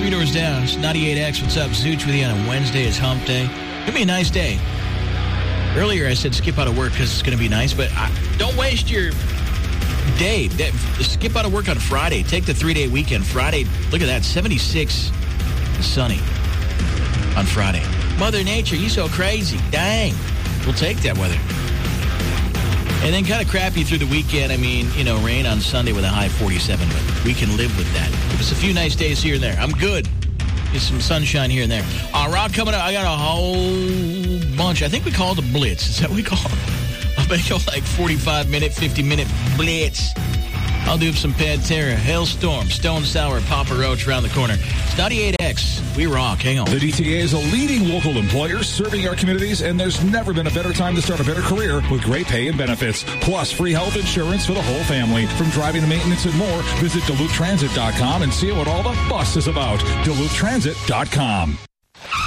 3 doors down. It's 98X. What's up? Zooch with you on a Wednesday. It's hump day. It's going to be a nice day. Earlier I said skip out of work because it's going to be nice, but don't waste your day. Skip out of work on Friday. Take the 3-day weekend. Friday, look at that, 76 sunny on Friday. Mother Nature, you so crazy. Dang. We'll take that weather. And then kind of crappy through the weekend. I mean, rain on Sunday with a high 47, but we can live with that. Just a few nice days here and there. I'm good. Just some sunshine here and there. Rock coming up. I got a whole bunch. I think we call it a blitz. Is that what we call it? I'll bet you like 45-minute, 50-minute blitz. I'll do some Pantera, Hailstorm, Stone Sour, Papa Roach around the corner. It's 98X. We rock. Hang on. The DTA is a leading local employer serving our communities, and there's never been a better time to start a better career with great pay and benefits, plus free health insurance for the whole family. From driving to maintenance and more, visit DuluthTransit.com and see what all the fuss is about. DuluthTransit.com.